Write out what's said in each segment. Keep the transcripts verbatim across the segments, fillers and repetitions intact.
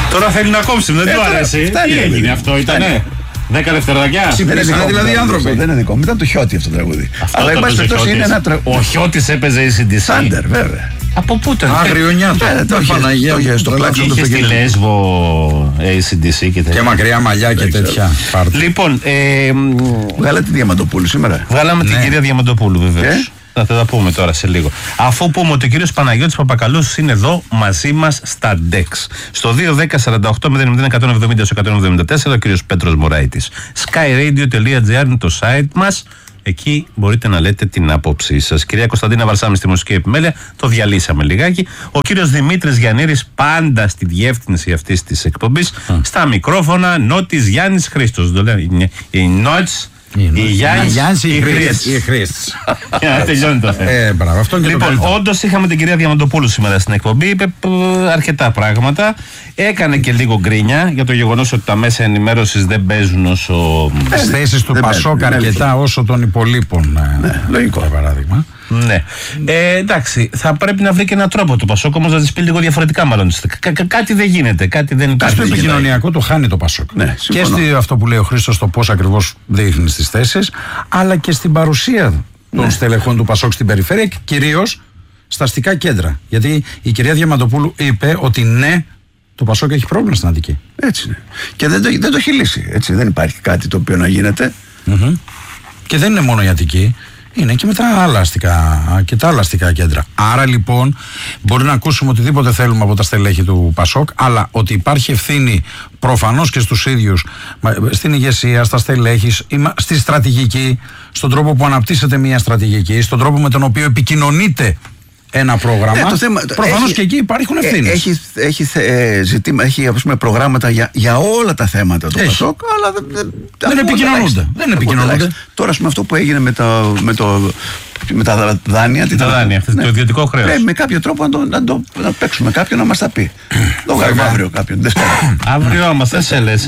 Τώρα θέλει να κόψει, δεν του αρέσει. Τι έγινε αυτό, ήτανε. Δέκα δευτεράκια. Συμπεριλαμβάνει δηλαδή άνθρωποι. Δεν είναι δικό μου, ήταν το Χιώτη αυτό το τραγούδι. Αλλά εν πάση περιπτώσει είναι ένα τραγούδι. Ο Χιώτης έπαιζε έι σι ντι σι. Σάντερ, βέβαια. Από πού ήταν? Αγριονιά του. Παναγία μου. Στο πλάξο του είχε στη Λέσβο έι σι ντι σι και τέτοια. Και μακριά μαλλιά και τέτοια. Λοιπόν, βγάλατε τη Διαμαντοπούλου σήμερα. Βγάλαμε την κυρία Διαμαντοπούλου βεβαίως. Θα τα πούμε τώρα σε λίγο. Αφού πούμε ότι ο κύριος Παναγιώτης Παπακαλούς είναι εδώ μαζί μας στα ντεξ. Στο δύο δέκα σαράντα οκτώ μηδέν μηδέν εκατόν εβδομήντα εκατόν εβδομήντα τέσσερα ο κύριος Πέτρος Μωράητης. skyradio.gr είναι το site μας. Εκεί μπορείτε να λέτε την άποψή σας. Κυρία Κωνσταντίνα Βαρσάμι στη μουσική επιμέλεια, το διαλύσαμε λιγάκι. Ο κύριος Δημήτρης Γιαννήρης πάντα στη διεύθυνση αυτής της εκπομπής. Mm. Στα μικρόφωνα, Νότης Γιάννης Χρήστος. Το λένε οι Νότς. Η Γιάννης, η Χρήστης. Τελειώνει το θέμα. Ε, μπράβο, αυτό είναι και λοιπόν, όντως είχαμε την κυρία Διαμαντοπούλου σήμερα στην εκπομπή. Είπε αρκετά πράγματα. Έκανε και λίγο γκρίνια για το γεγονός ότι τα μέσα ενημέρωσης δεν παίζουν όσο. Τις θέσεις του Πασόκ αρκετά όσο των υπολείπων. Λογικό παράδειγμα. Ναι. Ε, εντάξει, θα πρέπει να βρει και έναν τρόπο το Πασόκ όμως να τις πει λίγο διαφορετικά, μάλλον. Κα, κα, κάτι δεν γίνεται. Κάτι δεν υπάρχει. Στο επικοινωνιακό το χάνει το Πασόκ. Ναι, και στη, αυτό που λέει ο Χρήστος, το πώς ακριβώς δείχνει στις θέσεις, αλλά και στην παρουσία των ναι. στελεχών του Πασόκ στην περιφέρεια και κυρίως στα αστικά κέντρα. Γιατί η κυρία Διαμαντοπούλου είπε ότι ναι, το Πασόκ έχει πρόβλημα στην Αττική. Έτσι είναι. Και δεν το, δεν το έχει λύσει. Έτσι. Δεν υπάρχει κάτι το οποίο να γίνεται. Mm-hmm. Και δεν είναι μόνο η Αττική. Είναι και με τα άλλα αστικά, και τα άλλα αστικά κέντρα. Άρα λοιπόν μπορεί να ακούσουμε οτιδήποτε θέλουμε από τα στελέχη του Πασόκ, αλλά ότι υπάρχει ευθύνη προφανώς και στους ίδιους, στην ηγεσία, στα στελέχη, στη στρατηγική, στον τρόπο που αναπτύσσεται μια στρατηγική, στον τρόπο με τον οποίο επικοινωνείται ένα πρόγραμμα. Ε, θέμα, προφανώς έχει, και εκεί υπάρχουν ευθύνες. Έχει, έχει, ε, ζητήμα, έχει ας πούμε, προγράμματα για, για όλα τα θέματα του Πασόκ, αλλά δεν, δεν επικοινωνούνται. Δεν επικοινωνούνται. Τώρα, ας πούμε, αυτό που έγινε με, το, με, το, με τα δάνεια. Τα δάνεια, αυτό ναι. το ιδιωτικό χρέος. Πρέπει με κάποιο τρόπο να το, να το να παίξουμε κάποιον να μας τα πει. Το βγάλουμε αύριο κάποιον. Αύριο, άμα θες, έλες.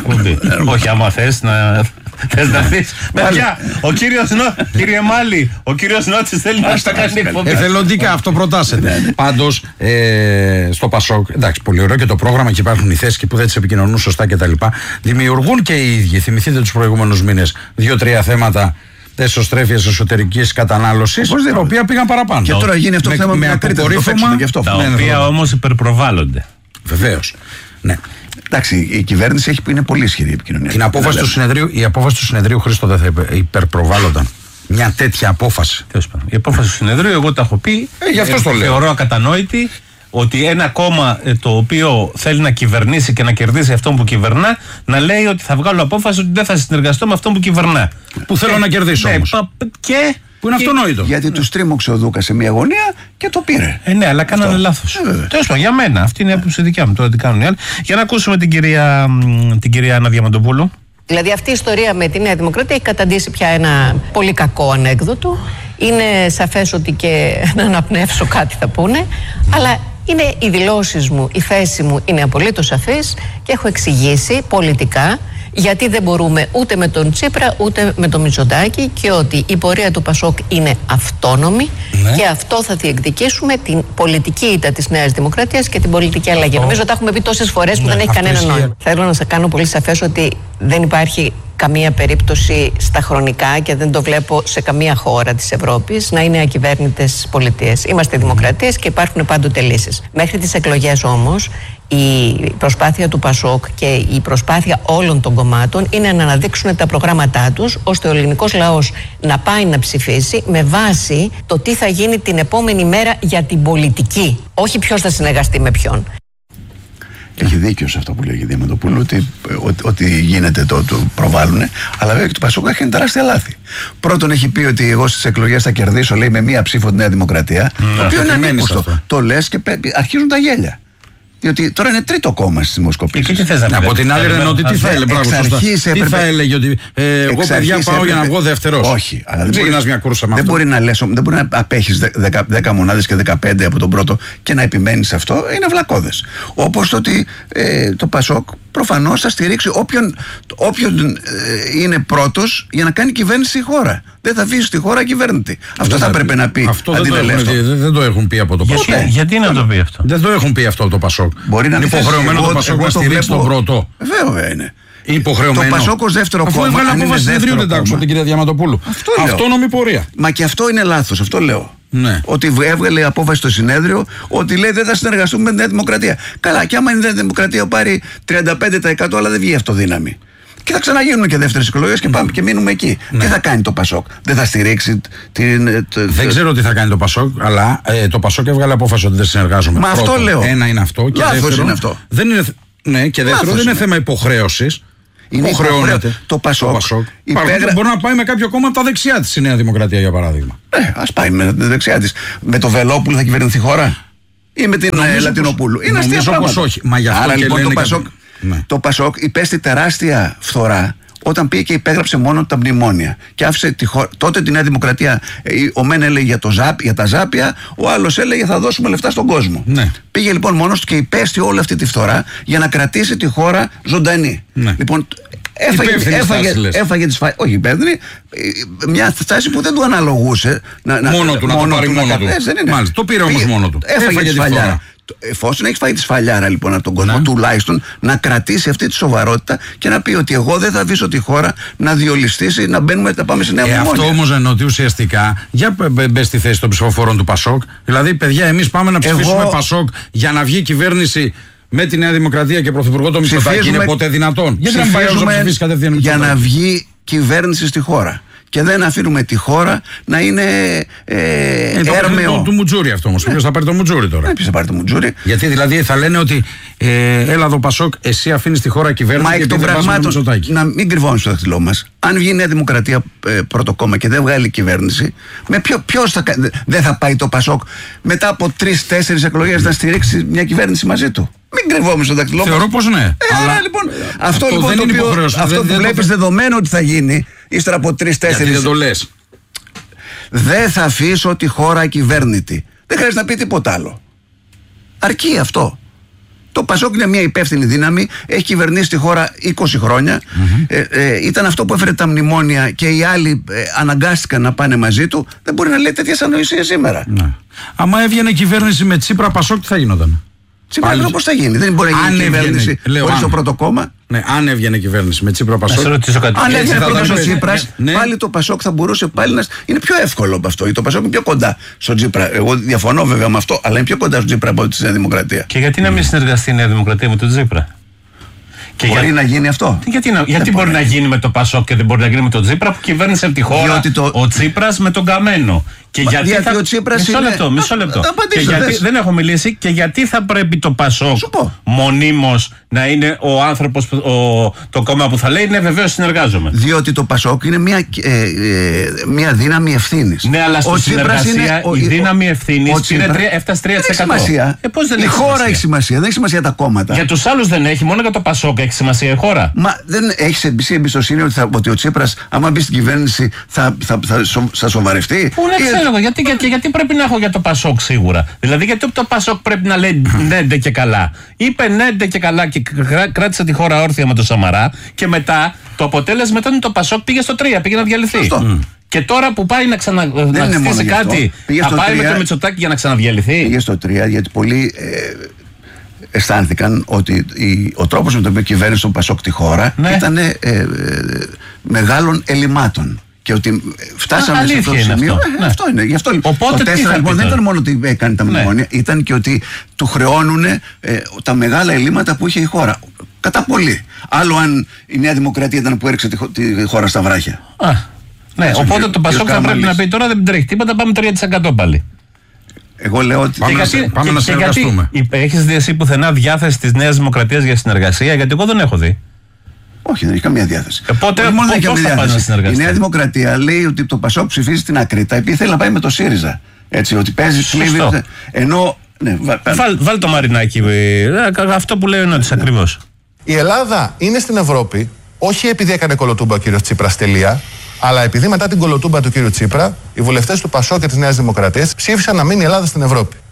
Όχι, άμα θες να. Θες να δεις. Παιδιά, ο κύριος Νό, κύριε Μάλι, ο κύριος Νότσης θέλει να στα κάνει εκπομπή. Εθελοντικά αυτό προτάσσεται. Πάντως, ε, στο Πασόκ, εντάξει, πολύ ωραίο και το πρόγραμμα και υπάρχουν οι θέσεις που δεν τις επικοινωνούν σωστά κτλ. Δημιουργούν και οι ίδιοι, θυμηθείτε τους προηγούμενους μήνες, δύο-τρία θέματα εσωστρέφειας εσωτερικής κατανάλωσης, τα οποία πήγαν παραπάνω. Και τώρα γίνει αυτό το θέμα με αποκορύφωμα, τα οποία όμως υπερπροβάλλονται. Βεβαίως. Ναι. Εντάξει, η κυβέρνηση έχει, είναι πολύ ισχυρή η επικοινωνία. Την απόφαση του συνεδρίου, η απόφαση του συνεδρίου, Χρήστο, δεν θα υπερπροβάλλονταν. Μια τέτοια απόφαση. Η απόφαση του συνεδρίου, εγώ τα έχω πει. Ε, γι' αυτό ε, το λέω. Θεωρώ ακατανόητη ότι ένα κόμμα ε, το οποίο θέλει να κυβερνήσει και να κερδίσει αυτόν που κυβερνά, να λέει ότι θα βγάλω απόφαση ότι δεν θα συνεργαστώ με αυτόν που κυβερνά. Που θέλω ε, να κερδίσω. όμως. Ε, και. Που είναι αυτονόητο. Γιατί του τρίμωξε ο Δούκα σε μια γωνία και το πήρε. Ε, ναι, αλλά κάνανε λάθος. Ε, Τέλος πάντων, για μένα. Αυτή είναι η άποψη δικιά μου. Τώρα τι κάνουν οι άλλοι. Για να ακούσουμε την κυρία, την κυρία Άννα Διαμαντοπούλου. Δηλαδή, αυτή η ιστορία με τη Νέα Δημοκρατία έχει καταντήσει πια ένα πολύ κακό ανέκδοτο. Είναι σαφές ότι και να αναπνεύσω κάτι θα πούνε. Αλλά είναι οι δηλώσεις μου, η θέση μου είναι απολύτως σαφής και έχω εξηγήσει πολιτικά. Γιατί δεν μπορούμε ούτε με τον Τσίπρα ούτε με τον Μητσοτάκη και ότι η πορεία του Πασόκ είναι αυτόνομη ναι. και αυτό θα διεκδικήσουμε την πολιτική ήττα της Νέας Δημοκρατίας και την πολιτική αλλαγή. Oh. Νομίζω ότι τα έχουμε πει τόσες φορές που ναι, δεν έχει κανένα νόημα. Θέλω να σας κάνω πολύ σαφές ότι δεν υπάρχει καμία περίπτωση στα χρονικά και δεν το βλέπω σε καμία χώρα της Ευρώπης να είναι ακυβέρνητες πολιτείες. Είμαστε δημοκρατίες και υπάρχουν πάντοτε λύσεις. Μέχρι τις εκλογές όμως η προσπάθεια του Πασόκ και η προσπάθεια όλων των κομμάτων είναι να αναδείξουν τα προγράμματά τους ώστε ο ελληνικός λαός να πάει να ψηφίσει με βάση το τι θα γίνει την επόμενη μέρα για την πολιτική. Όχι ποιος θα συνεργαστεί με ποιον. Έχει δίκιο σε αυτό που λέγει η Διαμαντοπούλου, ότι, ότι, ότι γίνεται το, το προβάλλουν, αλλά βέβαια και το Πασόκ έχει τεράστια λάθη. Πρώτον, έχει πει ότι εγώ στις εκλογές θα κερδίσω, λέει, με μία ψήφο τη Νέα Δημοκρατία. Mm, το οποίο είναι ανήκουστο. Το λες και αρχίζουν τα γέλια. Διότι τώρα είναι τρίτο κόμμα στις δημοσκοπήσεις. Και τι θες να από την άλλη, Ρενότη, τι θα έλεγε. Τι θα έλεγε, ότι ε, εγώ παιδιά πάω για να βγω δεύτερος. Όχι. Αλλά δεν ξεκινάς μια κούρσα με αυτό. Δεν μπορεί να λες, δεν μπορεί να απέχεις δέκα μονάδες και δεκαπέντε από τον πρώτο και να επιμένεις αυτό. Είναι βλακώδες. Όπως ότι ε, το Πασόκ προφανώς θα στηρίξει όποιον, όποιον ε, είναι πρώτος για να κάνει κυβέρνηση στη χώρα. Δεν θα αφήσει τη χώρα κυβέρνητη. Αυτό θα, θα πρέπει να πει. Αυτό δεν το, έχουν, δεν, δεν το έχουν πει από το γιατί, Πασόκ. Γιατί να το πει αυτό? Δεν το έχουν πει αυτό από το Πασόκ. Μπορεί να είναι υποχρεωμένο το Πασόκ να στηρίξει τον πρώτο. Βέβαια είναι. Υποχρεωμένο. Το Πασόκ ως δεύτερο αφού κόμμα. Αφού έβγαλε απόφαση συνεδρίου δεν τάξω την κυρία Διαματοπούλου. Αυτόνομη πορεία. Μα και αυτό είναι λάθος, αυτό λέω. Ναι. Ότι έβγαλε απόφαση στο συνέδριο ότι λέει δεν θα συνεργαστούμε με τη Νέα Δημοκρατία. Καλά, και άμα η Νέα Δημοκρατία πάρει τριάντα πέντε τοις εκατό, αλλά δεν βγει αυτοδύναμη. Και θα ξαναγίνουν και δεύτερες εκλογές και πάμε και μείνουμε εκεί. Ναι. Τι θα κάνει το Πασόκ? Δεν θα στηρίξει την. Το, δεν ξέρω τι θα κάνει το Πασόκ, αλλά ε, το Πασόκ έβγαλε απόφαση ότι δεν συνεργάζομαι. Μα Πρώτο, αυτό λέω. Ένα είναι αυτό. Και λάθος δεύτερο, είναι αυτό. Δεν είναι, ναι, και δεύτερο δεν είναι, είναι θέμα υποχρέωσης. Είναι υποχρεώνεται. Το Πασόκ. Το Πασόκ. Υπέγρα... Μπορεί να πάει με κάποιο κόμμα από τα δεξιά της η Νέα Δημοκρατία, για παράδειγμα. Ναι, ας πάει με τα δεξιά της. Με το Βελόπουλο θα κυβερνηθεί η χώρα ή με την Λατινοπούλου? Είναι αστεία πράγματα. Όχι. Μα γι' αυτό άρα και λοιπόν το Πασόκ, ναι. το Πασόκ υπέστη τεράστια φθορά όταν πήγε και υπέγραψε μόνο τα μνημόνια και άφησε τη χώρα. Τότε τη Νέα Δημοκρατία, ο μεν έλεγε για, το ζάπ, για τα ζάπια, ο άλλος έλεγε θα δώσουμε λεφτά στον κόσμο. Ναι. Πήγε λοιπόν μόνος του και υπέστη όλη αυτή τη φθορά για να κρατήσει τη χώρα ζωντανή. Ναι. Λοιπόν, έφαγε, έφαγε, έφαγε τις φα... όχι υπεύθυνη, μια στάση που δεν του αναλογούσε να, μόνο του, να μόνο το πάρει μόνο του, του. Ε, Μάλιστα, το πήρε όμως μόνο του. Έφαγε, έφαγε τη σφαλιάρα. Εφόσον έχει φάει τη σφαλιάρα λοιπόν από τον κόσμο, ναι. τουλάχιστον να κρατήσει αυτή τη σοβαρότητα και να πει ότι εγώ δεν θα αφήσω τη χώρα να διολυστήσει, να μπαίνουμε, να πάμε σε νέα μνημόνια. Ε, αυτό όμως εννοώ ότι ουσιαστικά, για μπε στη θέση των ψηφοφορών του Πασόκ, δηλαδή παιδιά, εμείς πάμε να ψηφίσουμε εγώ... Πασόκ για να βγει κυβέρνηση με τη Νέα Δημοκρατία και πρωθυπουργό το Μητσοτάκη. Είναι ποτέ δυνατόν? Γιατί να πάει να ψηφίσει κατευθείαν για να βγει κυβέρνηση στη χώρα. Και δεν αφήνουμε τη χώρα να είναι ε, ε, έρμεο. Το, του Μουτζούρι αυτό όμως. Ναι. Ποιος θα πάρει το Μουτζούρι τώρα? Ναι, ποιος θα πάρει το Μουτζούρι? Γιατί δηλαδή θα λένε ότι ε, έλα εδώ Πασόκ, εσύ αφήνεις τη χώρα κυβέρνηση. Μα εκ των πραγμάτων, να μην κρυβώνουμε στο δάχτυλό μας. Αν βγει η Νέα Δημοκρατία ε, πρώτο κόμμα και δεν βγάλει κυβέρνηση, με ποιο, ποιος θα, δεν θα πάει το Πασόκ μετά από τρεις-τέσσερις εκλογές να στηρίξει μια κυβέρνηση μαζί του? Μην κρυβόμαστε στο δάχτυλό μας. Θεωρώ πως ναι. Ε, αλλά, λοιπόν, αυτό, αυτό λοιπόν το οποίο, αυτό που βλέπεις δεδομένο ότι θα γίνει ύστερα από τρεις-τέσσερις. Γιατί δεν το λες? Δεν θα αφήσω τη χώρα ακυβέρνητη. Δεν χρειάζεται να πει τίποτα άλλο. Αρκεί αυτό. Το Πασόκ είναι μια υπεύθυνη δύναμη, έχει κυβερνήσει τη χώρα είκοσι χρόνια. Mm-hmm. Ε, ε, ήταν αυτό που έφερε τα μνημόνια και οι άλλοι ε, αναγκάστηκαν να πάνε μαζί του. Δεν μπορεί να λέει τέτοιες ανοησίες σήμερα. Ναι. Άμα έβγαινε κυβέρνηση με Τσίπρα Πασόκ, τι θα γινόταν? Τσίπρα, πώς θα γίνει? Δεν μπορεί να γίνει κυβέρνηση χωρίς το πρώτο κόμμα. Ναι, αν έβγαινε κυβέρνηση με Τσίπρα Πασόκ. Αν έβγαινε πρώτος ο Τσίπρας, ναι. πάλι το Πασόκ θα μπορούσε πάλι να. Είναι πιο εύκολο από αυτό. Το Πασόκ είναι πιο κοντά στον Τσίπρα. Εγώ διαφωνώ βέβαια με αυτό, αλλά είναι πιο κοντά στον Τσίπρα από τη Νέα Δημοκρατία. Και γιατί να μην συνεργαστεί η Νέα Δημοκρατία με τον Τσίπρα? Και μπορεί για... να γίνει αυτό. Γιατί, να... γιατί μπορεί να γίνει με το Πασόκ και δεν μπορεί να γίνει με τον Τσίπρα που κυβέρνησε από τη χώρα το... ο Τσίπρας με τον Καμένο? Και Μα, γιατί, γιατί θα... ο Τσίπρας μισό είναι... λεπτό, μισό λεπτό. Α, και γιατί... Δεν έχω μιλήσει. Και γιατί θα πρέπει το Πασόκ μονίμως να είναι ο άνθρωπος, ο... το κόμμα που θα λέει ναι βεβαίως συνεργάζομαι? Διότι το Πασόκ είναι μια, ε, ε, μια δύναμη ευθύνης. Ναι, αλλά στη συνεργασία είναι... η δύναμη ευθύνης έφτασε τρία τοις εκατό. Ε, πώς δεν η έχει χώρα σημασία? Έχει σημασία, δεν έχει σημασία τα κόμματα. Για τους άλλους δεν έχει, μόνο για το Πασόκ έχει σημασία η χώρα. Μα δεν έχει εμπιστοσύνη ότι, θα, ότι ο Τσίπρας, άμα μπει στην κυβέρνηση, θα, θα, θα, θα, θα σοβαρευτεί? Πού να ξέρω εγώ, γιατί, γιατί, γιατί πρέπει να έχω για το Πασόκ σίγουρα? Δηλαδή, γιατί το Πασόκ πρέπει να λέει νέντε και καλά? Είπε νέντε και καλά και κράτησε τη χώρα όρθια με το Σαμαρά, και μετά το αποτέλεσμα ήταν το Πασόκ πήγε στο τρία, πήγε να διαλυθεί. Mm. Και τώρα που πάει να ξαναστήσει κάτι, θα πάει τρία, με το Μητσοτάκη για να ξαναδιαλυθεί? Πήγε στο τρία, γιατί πολλοί ε, αισθάνθηκαν ότι η, ο τρόπος με τον οποίο κυβέρνησε τον Πασόκ τη χώρα ναι. ήταν ε, ε, μεγάλων ελλημάτων. Και ότι φτάσαμε σε αυτό το σημείο. Αυτό. Ε, ναι. αυτό είναι. Γι' αυτό λοιπόν. Οπότε, το τέσσερα λοιπόν δεν ήταν μόνο ότι έκανε τα μνημόνια, ναι. ήταν και ότι του χρεώνουν ε, τα μεγάλα ελλείμματα που είχε η χώρα. Κατά πολύ. Άλλο αν η Νέα Δημοκρατία ήταν που έριξε τη, τη χώρα στα βράχια. Α, ναι, έτσι, οπότε ο, το Πασόκ θα πρέπει να πει τώρα δεν τρέχει τίποτα, πάμε τρία τοις εκατό πάλι. Εγώ λέω ότι. Πάμε, γιατί, να, πάμε και, να συνεργαστούμε. Έχεις δει εσύ πουθενά διάθεση της Νέας Δημοκρατίας για συνεργασία? Γιατί εγώ δεν έχω δει. Όχι, δεν έχει καμία διάθεση. Οπότε, πώς θα διάθεση. πάει να συνεργαστεί? Η Νέα Δημοκρατία λέει ότι το Πασόκ ψηφίζει στην Ακρίτα επειδή θέλει να πάει με το ΣΥΡΙΖΑ. Έτσι, ότι παίζει κλίβι. Ενώ. Ναι, βα, Βάλ, βάλ το Μαρινάκι. Αυτό που λέει είναι ότι ακριβώς. Η Ελλάδα είναι στην Ευρώπη όχι επειδή έκανε κολοτούμπα ο κύριος Τσίπρας, τελεία, αλλά επειδή μετά την κολοτούμπα του κύριου Τσίπρα οι βουλευτές του Πασόκ και της Νέας Δημοκρατίας ψήφισαν να μείνει η Ελλάδα στην Ευρώπη.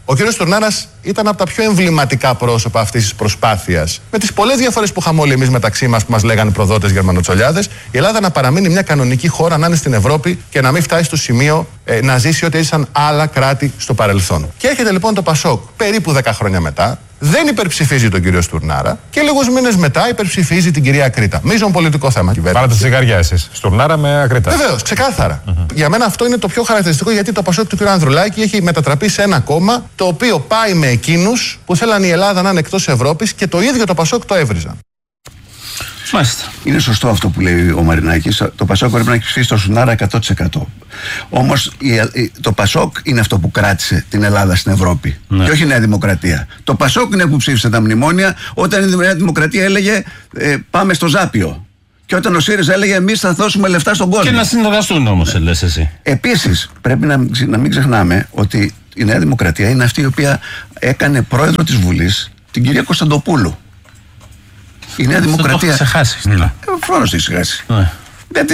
Ο κ. Στουρνάρας ήταν από τα πιο εμβληματικά πρόσωπα αυτής της προσπάθειας. Με τις πολλές διαφορές που είχαμε όλοι εμείς μεταξύ μας που μας λέγανε προδότες Γερμανοτσολιάδες, η Ελλάδα να παραμείνει μια κανονική χώρα, να είναι στην Ευρώπη και να μην φτάσει στο σημείο ε, να ζήσει ό,τι έζησαν άλλα κράτη στο παρελθόν. Και έρχεται λοιπόν το Πασόκ περίπου δέκα χρόνια μετά, δεν υπερψηφίζει τον κύριο Στουρνάρα και λίγους μήνες μετά υπερψηφίζει την κυρία Ακρίτα. Μείζον πολιτικό θέμα. Πάρατε τη ζυγαριά εσείς. Στουρνάρα με Ακρίτα. Βεβαίως, ξεκάθαρα. Mm-hmm. Για μένα αυτό είναι το πιο χαρακτηριστικό, γιατί το Πασόκ του κ. Ανδρουλάκη έχει μετατραπεί σε ένα κόμμα το οποίο πάει με εκείνους που θέλαν η Ελλάδα να είναι εκτός Ευρώπης και το ίδιο το Πασόκ το έβριζαν. Μάλιστα. Είναι σωστό αυτό που λέει ο Μαρινάκης. Το Πασόκ πρέπει να έχει ψηφίσει το Στουρνάρα εκατό τοις εκατό. Όμως το Πασόκ είναι αυτό που κράτησε την Ελλάδα στην Ευρώπη. Ναι. Και όχι η Νέα Δημοκρατία. Το Πασόκ είναι που ψήφισε τα μνημόνια όταν η Νέα Δημοκρατία έλεγε ε, πάμε στο Ζάπιο. Και όταν ο ΣΥΡΙΖΑ έλεγε εμείς θα δώσουμε λεφτά στον κόσμο. Και να συνεργαστούν όμως, ναι. λες εσύ. Επίσης, πρέπει να, να μην ξεχνάμε ότι η Νέα Δημοκρατία είναι αυτή η οποία έκανε πρόεδρο της Βουλής την κυρία Κωνσταντοπούλου. Η Νέα Δημοκρατία. Το έχει ξεχάσει. Ναι. Φρόνος το έχει ξεχάσει. Ναι. Γιατί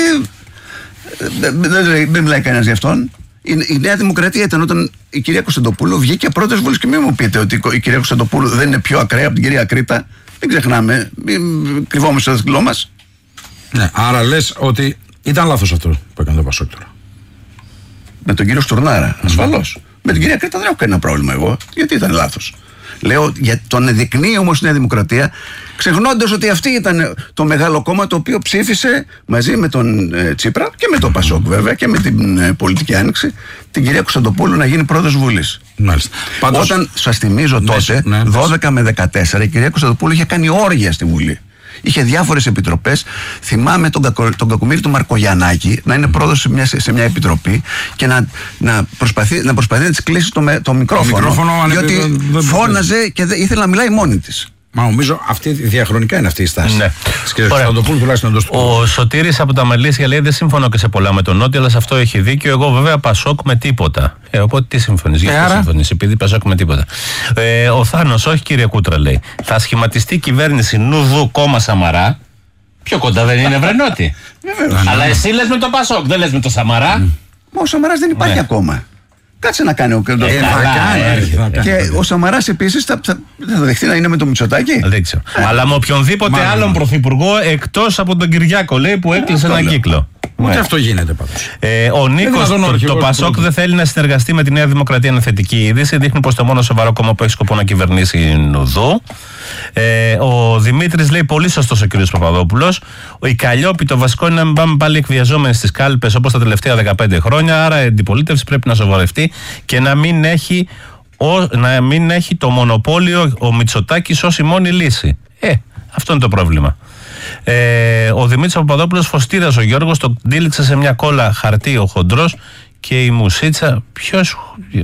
δεν μιλάει κανένας γι' αυτόν. Η, η Νέα Δημοκρατία ήταν όταν η κυρία Κωνσταντοπούλου βγήκε πρώτος Βουλής. Και μην μου πείτε ότι η κυρία Κωνσταντοπούλου δεν είναι πιο ακραία από την κυρία Ακρίτα. Δεν ξεχνάμε. Μην κρυβόμαστε στο δάχτυλό μας. Ναι, άρα λες ότι ήταν λάθος αυτό που έκανε το Πασόκ τώρα. Με τον κύριο Στουρνάρα, ασφαλώς. Mm. Με την κυρία Ακρίτα δεν έχω κανένα πρόβλημα εγώ. Γιατί ήταν λάθος. Λέω, για τον εδεικνύει όμως η Νέα Δημοκρατία, ξεχνώντας ότι αυτή ήταν το μεγάλο κόμμα το οποίο ψήφισε μαζί με τον ε, Τσίπρα και με τον Πασόκ βέβαια και με την ε, πολιτική άνοιξη την κυρία Κωνσταντοπούλου να γίνει πρόεδρος Βουλής. Μάλιστα. Πάντως, όταν σας θυμίζω τότε, ναι, ναι, δώδεκα με δεκατέσσερα, η κυρία Κωνσταντοπούλου είχε κάνει όργια στη Βουλή. Είχε διάφορες επιτροπές. Θυμάμαι τον, κακο, τον κακομοίρη του Μαρκογιαννάκη να είναι πρόεδρος σε μια, σε μια επιτροπή και να, να, προσπαθεί, να προσπαθεί να της κλείσει το, το μικρόφωνο. μικρόφωνο διότι δεν, δεν φώναζε και δε, ήθελε να μιλάει μόνη της. Μα νομίζω αυτή διαχρονικά είναι αυτή η στάση. Ναι. τουλάχιστον ο Σωτήρης από τα Μαλίσια λέει: δεν συμφωνώ και σε πολλά με τον Νότι, αλλά σε αυτό έχει δίκιο. Εγώ βέβαια Πασόκ με τίποτα. Ε, οπότε τι συμφωνείς, γιατί άρα... συμφωνείς, επειδή Πασόκ με τίποτα. Ε, ο Θάνος, όχι κύριε Κούτρα, λέει: θα σχηματιστεί κυβέρνηση Νουδού κόμμα Σαμαρά. Πιο κοντά δεν είναι, βρε Νότι? Αλλά εσύ λες με το Πασόκ, δεν λες με το Σαμαρά. Μα ο Σαμαράς δεν υπάρχει ακόμα. Κάτσε να κάνει ο Κέντρο. Ε, και ο Σαμαράς επίσης θα, θα, θα δεχτεί να είναι με το Μητσοτάκη. Δεν ξέρω. Ε. Αλλά με οποιονδήποτε Μάλλον. άλλον πρωθυπουργό εκτός από τον Κυριάκο, λέει, που έκλεισε έναν κύκλο. Ούτε αυτό γίνεται πάντως. Ε, ο Νίκος, το, το, το Πασόκ δεν θέλει να συνεργαστεί με τη Νέα Δημοκρατία. Είναι θετική είδηση. Δείχνει πως το μόνο σοβαρό κόμμα που έχει σκοπό να κυβερνήσει είναι ο Δου. Ε, ο Δημήτρης λέει: πολύ σωστός ο κ. Παπαδόπουλος. Η Καλλιόπη, το βασικό είναι να μην πάμε πάλι εκβιαζόμενοι στις κάλπες όπως τα τελευταία δεκαπέντε χρόνια. Άρα η αντιπολίτευση πρέπει να σοβαρευτεί και να μην έχει, ο, να μην έχει το μονοπόλιο ο Μητσοτάκης ως η μόνη λύση. Ε, αυτό είναι το πρόβλημα. Ε, ο Δημήτρης Παπαδόπουλος φωστήρας ο Γιώργος, τον τύλιξε σε μια κόλλα χαρτί ο χοντρός και η μουσίτσα. Ποιος.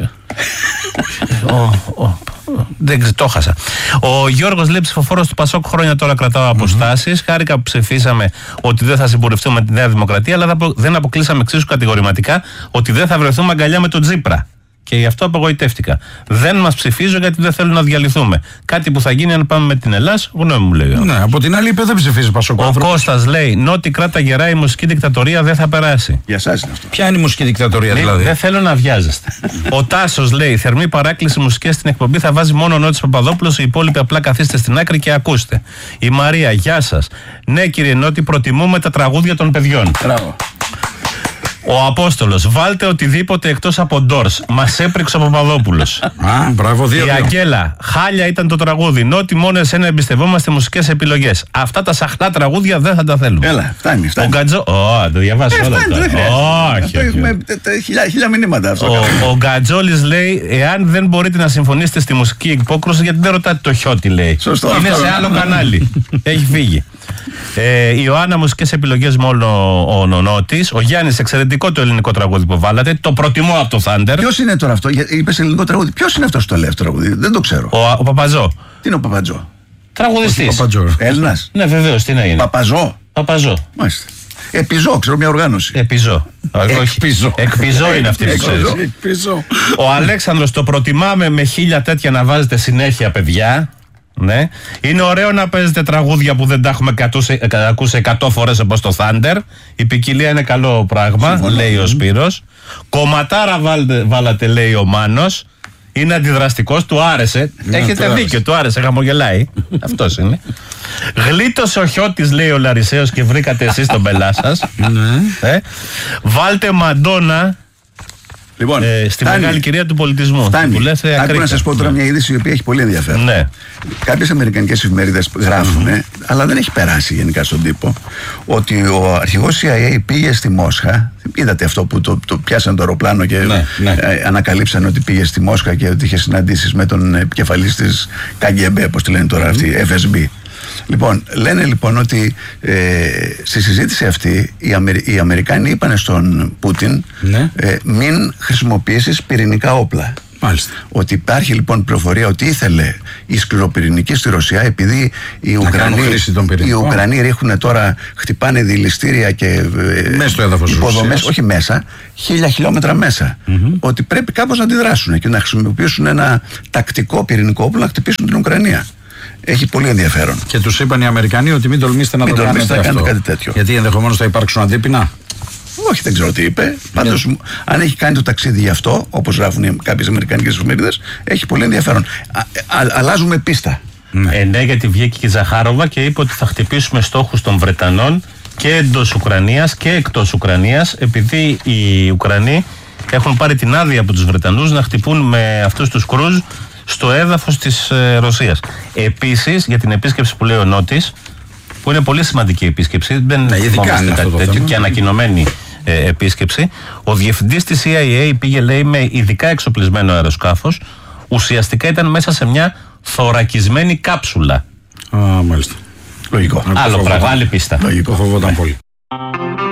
ο, ο, δεν ξέρω, το χάσα. Ο Γιώργος λέει: ψηφοφόρος του Πασόκ, χρόνια τώρα κρατάω αποστάσεις. Mm-hmm. Χάρηκα που ψηφίσαμε ότι δεν θα συμπορευτούμε με τη Νέα Δημοκρατία, αλλά δεν αποκλείσαμε εξίσου κατηγορηματικά ότι δεν θα βρεθούμε αγκαλιά με τον Τσίπρα. Και γι' αυτό απογοητεύτηκα. Δεν μας ψηφίζω γιατί δεν θέλω να διαλυθούμε. Κάτι που θα γίνει αν πάμε με την Ελλάς, γνώμη μου λέει. Ναι, από την άλλη είπε δεν ψηφίζει Πασόκ. Ο Κώστας λέει: Νότι κράτα γερά, η μουσική δικτατορία δεν θα περάσει. Για εσάς είναι αυτό. Ποια είναι η μουσική δικτατορία ναι, δηλαδή? Δεν θέλω να βιάζεστε. Ο Τάσος λέει: θερμή παράκληση μουσικές στην εκπομπή θα βάζει μόνο ο Νότης Παπαδόπουλος. Οι υπόλοιποι απλά καθίστε στην άκρη και ακούστε. Η Μαρία, γεια σας. Ναι, κύριε Νότι, προτιμούμε τα τραγούδια των παιδιών. Μπράβο. Ο Απόστολος, βάλτε οτιδήποτε εκτός από Ντόρς. Μας έπρεξε ο Παπαδόπουλος. Α, μπράβο, δύο. Η Αγγέλα, χάλια ήταν το τραγούδι. Νότι μόνο εσένα εμπιστευόμαστε μουσικές επιλογές. Αυτά τα σαχλά τραγούδια δεν θα τα θέλουμε. Έλα, φτάνει. φτάνει. Ο Γκατζό. Ω, το διαβάσω όλο αυτό. Όχι. Έχουμε χίλια μηνύματα αυτό. Ο Γκατζόλης λέει: εάν δεν μπορείτε να συμφωνήσετε στη μουσική υπόκρουση, γιατί δεν ρωτάτε το Χιώτη, λέει. Σωστό. Είναι σε άλλο κανάλι. Έχει φύγει. Ε, η Ιωάννα, μουσικές επιλογές μόνο ο Νονότης. Ο Γιάννης, εξαιρετικό το ελληνικό τραγούδι που βάλατε. Το προτιμώ από το Thunder. Ποιος είναι τώρα αυτό? Είπες ελληνικό τραγούδι. Ποιος είναι αυτός το λέει αυτό το τραγούδι? Δεν το ξέρω. Ο, ο Παπαζό. Τι είναι ο Παπατζό? Τραγουδιστής. Έλληνας. Ναι, βεβαίως, τι να είναι. Παπαζό. Παπαζό. Μάλιστα. Επιζώ, ξέρω μια οργάνωση. Επιζώ. Εκπιζώ. Εκπιζώ είναι αυτή που ξέρεις. Ο Αλέξανδρος, το προτιμάμε με χίλια τέτοια να βάζετε συνέχεια, παιδιά. Ναι. Είναι ωραίο να παίζετε τραγούδια που δεν τα έχουμε ακούσει εκατό φορές όπως το Thunder. Η ποικιλία είναι καλό πράγμα. Συμφωνώ. Λέει ο Σπύρος. Κομματάρα βάλτε, βάλατε, λέει ο Μάνος. είναι αντιδραστικός, του άρεσε. Έχετε δίκιο, του άρεσε, χαμογελάει. Αυτός είναι. Γλίτωσε ο Χιώτης, λέει ο Λαρισαίος, και βρήκατε εσείς τον πελά σας. ε, βάλτε Μαντόνα. Λοιπόν, ε, στη φτάνει. Μεγάλη κυρία του πολιτισμού. Φτάνει. Άκου να σας πω τώρα μια είδηση η οποία έχει πολύ ενδιαφέρον. Ναι. Κάποιες αμερικανικές εφημερίδες γράφουν, mm-hmm. αλλά δεν έχει περάσει γενικά στον τύπο, ότι ο αρχηγός σι άι έι πήγε στη Μόσχα. Είδατε αυτό που το, το πιάσαν το αεροπλάνο και ναι, ναι. Ε, ανακαλύψαν ότι πήγε στη Μόσχα και ότι είχε συναντήσεις με τον επικεφαλής της κέι τζι μπι, όπως τη λένε τώρα αυτή, mm-hmm. εφ ες μπι. Λοιπόν, λένε λοιπόν ότι ε, στη συζήτηση αυτή οι, Αμερι... οι Αμερικάνοι είπαν στον Πούτιν ναι. ε, μην χρησιμοποιήσεις πυρηνικά όπλα. Μάλιστα. Ότι υπάρχει λοιπόν πληροφορία ότι ήθελε η σκληροπυρηνική στη Ρωσία, επειδή οι Ουκρανοί, οι Ουκρανοί ρίχνουν τώρα, χτυπάνε δηληστήρια και ε, μέσα στο έδαφος υποδομές, όχι μέσα, χίλια χιλιόμετρα μέσα. Mm-hmm. Ότι πρέπει κάπως να αντιδράσουν και να χρησιμοποιήσουν ένα τακτικό πυρηνικό όπλο να χτυπήσουν την Ουκρανία. Έχει πολύ ενδιαφέρον. Και τους είπαν οι Αμερικανοί ότι μην τολμήσετε να μην το κάνετε αυτό. Κάνετε κάτι τέτοιο. Γιατί ενδεχομένως θα υπάρξουν αντίπεινα. Όχι, δεν ξέρω τι είπε. Πάντως, yeah. αν έχει κάνει το ταξίδι γι' αυτό, όπως γράφουν κάποιες αμερικανικές εφημερίδες, έχει πολύ ενδιαφέρον. Α, α, αλλάζουμε πίστα. Ναι. Ε, ναι, γιατί βγήκε και η Ζαχάροβα και είπε ότι θα χτυπήσουμε στόχους των Βρετανών και εντός Ουκρανίας και εκτός Ουκρανίας, επειδή οι Ουκρανοί έχουν πάρει την άδεια από τους Βρετανούς να χτυπούν με αυτούς τους κρούζ στο έδαφος της ε, Ρωσίας. Επίσης, για την επίσκεψη που λέει ο Νότης, που είναι πολύ σημαντική επίσκεψη, δεν ναι, θυμόμαστε κάτι τέτοιο θέμα. Και ανακοινωμένη ε, επίσκεψη, ο διευθυντής της σι άι έι πήγε, λέει, με ειδικά εξοπλισμένο αεροσκάφος, ουσιαστικά ήταν μέσα σε μια θωρακισμένη κάψουλα. Α, μάλιστα. Λογικό. Άλλο πράγμα, άλλη πίστα. Λογικό, φοβόταν πολύ.